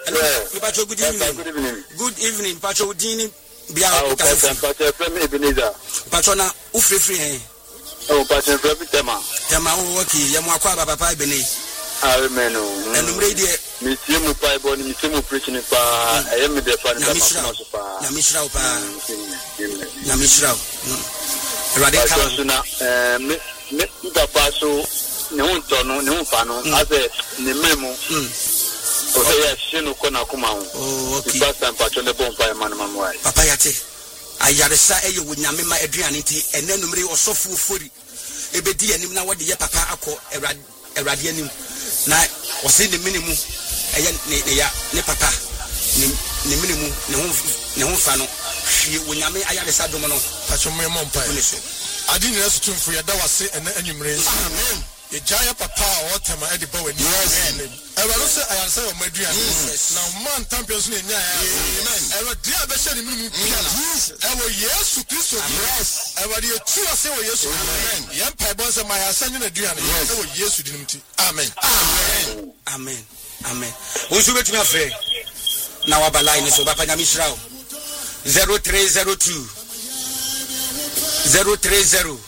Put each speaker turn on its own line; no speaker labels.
Pacho, good evening. Good evening, Pacho Dini. Patrona, Ufree.
Oh, Pacho, Tema.
Tema, Waki, Yamaka, Papa Bene.
Amen.
And radio,
Missimu Bible, Missimu preaching. I am the father of
Namishra.
Radicalsuna, Paso, no Fano, as a Nemo. Oh, Shino Konakuma. Oh, okay. Patron the Bonfire Manamawai.
Papayate. I yaresa you would Namima Adrianity, and then Numri or so full footy. Ebedi and Nimna what the Papa Ako Eradianum. Now, was in the minimum. Ne papa ne minimum ne ho fa no hwie wonyame ayaresa domno
pachomo mompa adi ne resutum fu ya da wase ene anwumre amen ye jaya papa o tema edi ba wani amen ewaro se ayaresa o maduan na man champions ne nya amen ewo dia be hye ne minimum piala ewo yesu kristo ewo de tu ase wo yesu amen ye mpa bo se mayasa ne aduan ewo yesu dinimti amen
amen amen. Unsu betumi afre na waba line so bapa nyamishra 0302 030